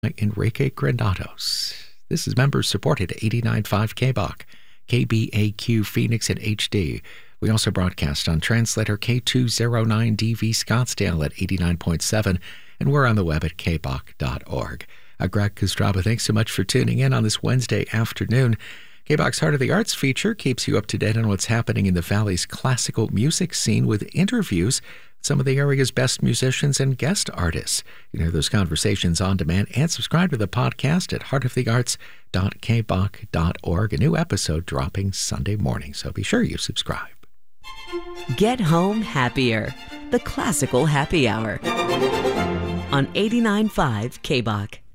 Enrique Granados. This is member-supported 89.5 KBOC, KBAQ Phoenix and HD. We also broadcast on translator K209DV Scottsdale at 89.7, and we're on the web at kbok.org. Greg Kostraba, thanks so much for tuning in on this Wednesday afternoon. KBOC's Heart of the Arts feature keeps you up to date on what's happening in the Valley's classical music scene with interviews with some of the area's best musicians and guest artists. You can hear those conversations on demand and subscribe to the podcast at heartofthearts.kbok.org. A new episode dropping Sunday morning, so be sure you subscribe. Get home happier. The Classical Happy Hour on 89.5 KBOC.